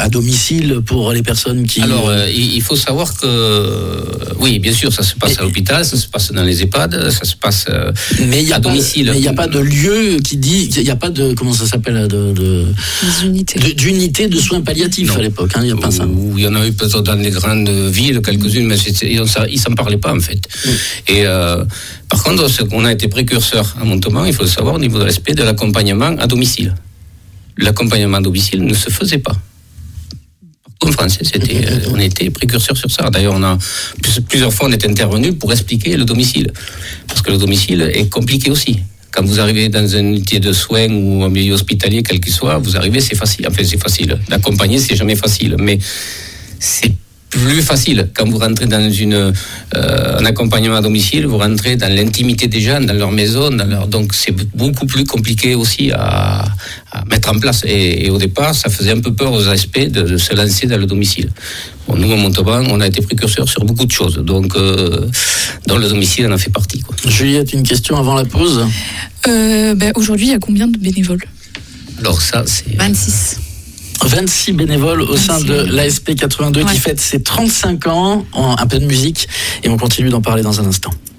à domicile pour les personnes qui... Alors, il faut savoir que, oui, bien sûr, ça se passe à l'hôpital, ça se passe dans les EHPAD, ça se passe à domicile. Mais il n'y a pas de lieu qui dit... Il n'y a pas de... Comment ça s'appelle d'unité de soins palliatifs à l'époque. Il n'y a pas ça. Il y en a eu peut-être dans les grandes villes, quelques-unes, mais ils ne s'en parlaient pas, en fait. Et par contre, on a été précurseur à Montauban, il faut le savoir, au niveau de l'aspect de l'accompagnement à domicile. L'accompagnement à domicile ne se faisait pas. En France, on était précurseurs sur ça. D'ailleurs, plusieurs fois, on est intervenu pour expliquer le domicile. Parce que le domicile est compliqué aussi. Quand vous arrivez dans une unité de soins ou un milieu hospitalier, quel qu'il soit, vous arrivez, c'est facile. Enfin, c'est facile. D'accompagner, c'est jamais facile. Mais c'est plus facile. Quand vous rentrez dans un accompagnement à domicile, vous rentrez dans l'intimité des gens, dans leur maison, donc c'est beaucoup plus compliqué aussi à mettre en place. Et au départ, ça faisait un peu peur aux ASP de se lancer dans le domicile. Bon, nous, à Montauban, on a été précurseurs sur beaucoup de choses. Donc, dans le domicile, on en fait partie, quoi. Juliette, une question avant la pause. Aujourd'hui, il y a combien de bénévoles ? Alors ça, c'est... 26 bénévoles au sein de l'ASP 82 qui fête ses 35 ans, un peu de musique, et on continue d'en parler dans un instant.